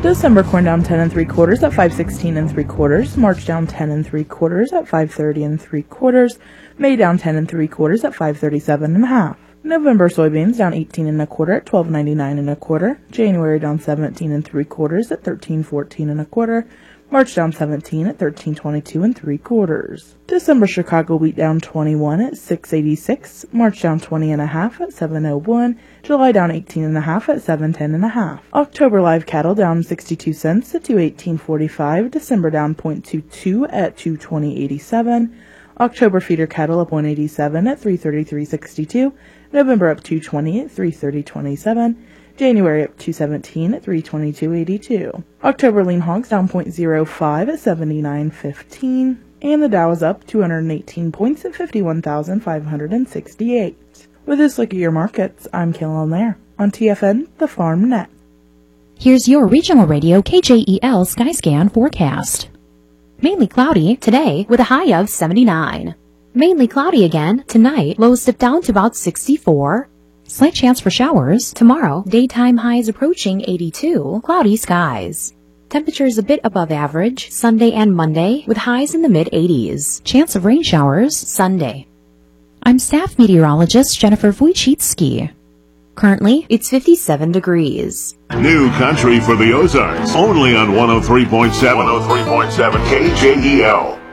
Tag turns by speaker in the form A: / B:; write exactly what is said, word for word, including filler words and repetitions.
A: December corn down ten and three quarters at five sixteen and three quarters. March down ten and three quarters at five thirty and three quarters. May down ten and three quarters at five thirty-seven and a half. November soybeans down eighteen and a quarter at twelve ninety-nine and a quarter. January down seventeen and three quarters at thirteen fourteen and a quarter. March down seventeen at thirteen twenty-two and three quarters. December Chicago wheat down twenty-one at six eighty-six. March down twenty and a half at seven oh one. July down eighteen and a half at seven ten and a half. October live cattle down sixty-two cents at two eighteen forty-five. December down zero point two two at two twenty eighty-seven. October feeder cattle up one eighty-seven at three thirty-three sixty-two. November up two twenty at three thirty twenty-seven. January up two seventeen at three twenty-two eighty-two. October lean hogs down zero point zero five at seventy-nine fifteen. And the Dow is up two hundred eighteen points at fifty-one thousand five hundred sixty-eight. With this look at your markets, I'm Kayla Lair on T F N, the Farm Net.
B: Here's your regional radio K J E L Skyscan forecast. Mainly cloudy today with a high of seventy-nine. Mainly cloudy again tonight, lows dip down to about sixty-four. Slight chance for showers tomorrow, daytime highs approaching eighty-two, cloudy skies. Temperatures a bit above average Sunday and Monday with highs in the mid eighties. Chance of rain showers Sunday. I'm staff meteorologist Jennifer Wojcicki. Currently, it's fifty-seven degrees.
C: New country for the Ozarks, only on one oh three point seven. one oh three point seven K J E L.